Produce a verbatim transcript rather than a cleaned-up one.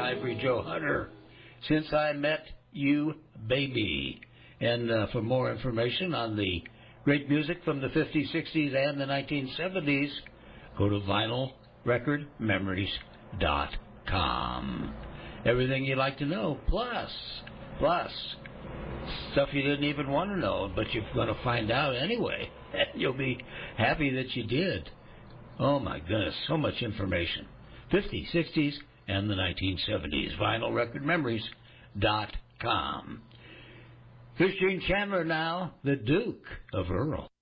Ivory Joe Hunter. Since I Met You, Baby. And uh, for more information on the great music from the fifties, sixties, and the nineteen seventies, go to vinyl record memories dot com. Everything you'd like to know, plus, plus, stuff you didn't even want to know, but you're going to find out anyway. And you'll be happy that you did. Oh, my goodness, so much information. fifties, sixties, and the nineteen seventies. vinyl record memories dot com. Here's Gene Chandler now, the Duke of Earl.